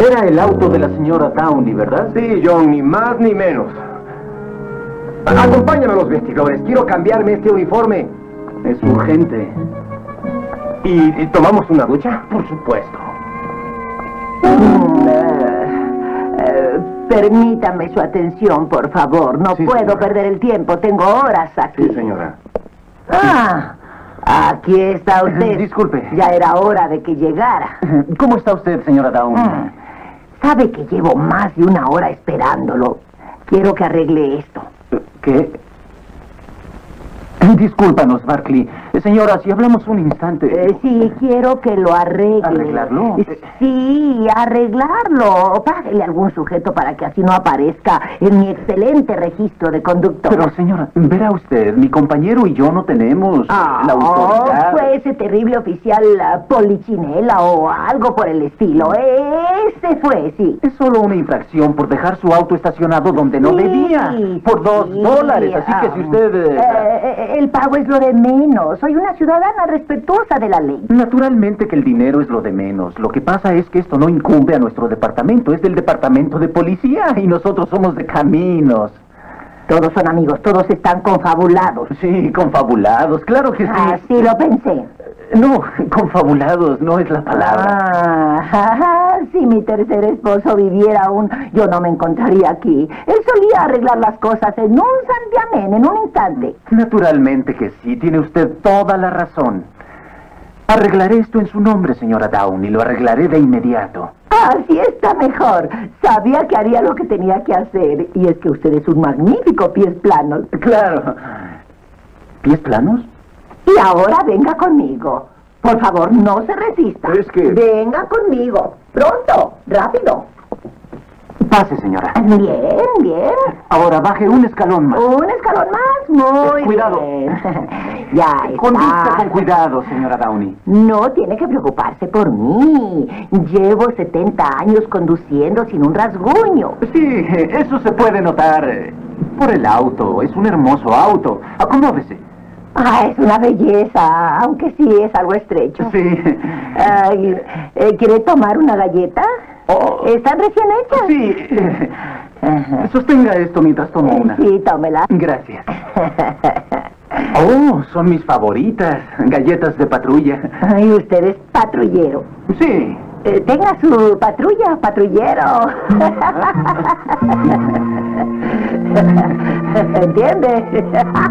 Era el auto de la señora Downey, ¿verdad? Sí, John, ni más ni menos. Acompáñame a los vestidores. Quiero cambiarme este uniforme. Es urgente. ¿Y tomamos una ducha? Por supuesto. Permítame su atención, por favor. No Sí, puedo señora. perder el tiempo. Tengo horas aquí. Sí, señora. Ah, aquí está usted. Disculpe. Ya era hora de que llegara. ¿Cómo está usted, señora Downey? Sabe que llevo más de una hora esperándolo. Quiero que arregle esto. ¿Qué? Discúlpanos, Barkley. Señora, si hablamos un instante... Sí, quiero que lo arregle. ¿Arreglarlo? Sí, arreglarlo. Páguele a algún sujeto para que así no aparezca en mi excelente registro de conductor. Pero, señora, verá usted, mi compañero y yo no tenemos la autoridad. Fue ese terrible oficial Polichinela o algo por el estilo. Ese fue, sí. Es solo una infracción por dejar su auto estacionado donde no Sí, debía. Por $2. Así que si usted... el pago es lo de menos. Soy una ciudadana respetuosa de la ley. Naturalmente que el dinero es lo de menos. Lo que pasa es que esto no incumbe a nuestro departamento. Es del departamento de policía y nosotros somos de caminos. Todos son amigos, todos están confabulados. Sí, confabulados, claro que sí. Así lo pensé. No, confabulados no es la palabra. Si mi tercer esposo viviera aún, yo no me encontraría aquí. Él solía arreglar las cosas en un santiamén, en un instante. Naturalmente que sí, tiene usted toda la razón. Arreglaré esto en su nombre, señora Downey, lo arreglaré de inmediato. Así está mejor. Sabía que haría lo que tenía que hacer. Y es que usted es un magnífico pies planos. Claro. ¿Pies planos? Y ahora venga conmigo. Por favor, no se resista. Es que... Venga conmigo. Pronto, rápido. Pase, señora. Bien, bien. Ahora baje un escalón más. Un escalón más. Muy Cuidado. bien. Ya está. Conduzca con cuidado, señora Downey. No tiene que preocuparse por mí. Llevo 70 años conduciendo sin un rasguño. Sí, eso se puede notar por el auto. Es un hermoso auto. Acomódese. Es una belleza, aunque sí es algo estrecho. Sí. Ay, ¿quiere tomar una galleta? ¿Están recién hechas? Sí. Sostenga esto mientras tomo una. Sí, tómela. Gracias. Oh, son mis favoritas. Galletas de patrulla. Ay, usted es patrullero. Sí. Tenga su patrulla, patrullero. ¿Entiende?